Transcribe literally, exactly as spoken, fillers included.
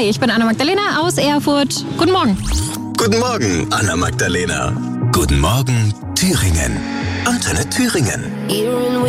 Hi, ich bin Anna Magdalena aus Erfurt. Guten Morgen. Guten Morgen, Anna Magdalena. Guten Morgen, Thüringen. Antenne Thüringen.